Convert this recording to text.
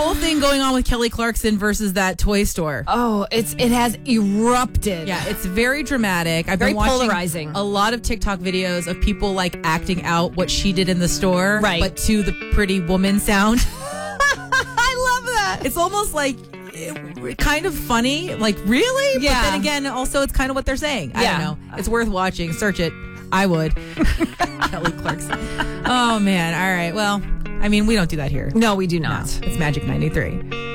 whole thing going on with Kelly Clarkson versus that toy store. Oh, it has erupted. Yeah, it's very dramatic. I've Very been watching polarizing. a lot of TikTok videos of people like acting out what she did in the store, Right. but to the Pretty Woman sound. I love that. It's almost like kind of funny. Like, really? Yeah. But then again, also it's kind of what they're saying. I Yeah. don't know. It's worth watching. Search it. I would. Kelly Clarkson. Oh, man. All right. Well, I mean, we don't do that here. No, we do not. It's Magic 93.